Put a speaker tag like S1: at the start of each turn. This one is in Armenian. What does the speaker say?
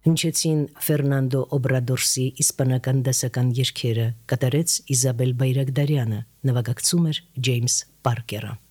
S1: Հնչեցին Ֆերնանդո Օբրադորսի իսպանական դասական երգերը, կատարեց Իզաբել Բայրագդարյանը, նվագակցում էր Ջեյմս Պարկերը։